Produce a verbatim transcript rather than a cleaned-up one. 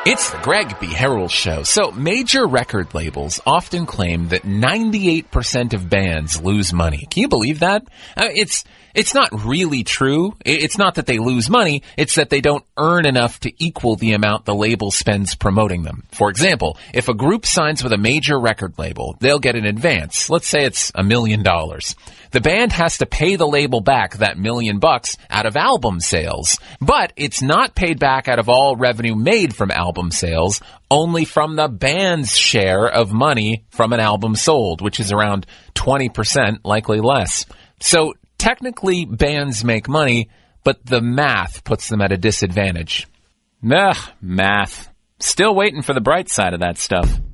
It's the Greg B. Herald Show. So, major record labels often claim that ninety-eight percent of bands lose money. Can you believe that? Uh, it's it's not really true. It's not that they lose money. It's that they don't earn enough to equal the amount the label spends promoting them. For example, if a group signs with a major record label, they'll get an advance. Let's say it's a million dollars. The band has to pay the label back that million bucks out of album sales. But it's not paid back out of all revenue made from album sales, only from the band's share of money from an album sold, which is around twenty percent, likely less. So technically, bands make money, but the math puts them at a disadvantage. Ugh, math. Still waiting for the bright side of that stuff.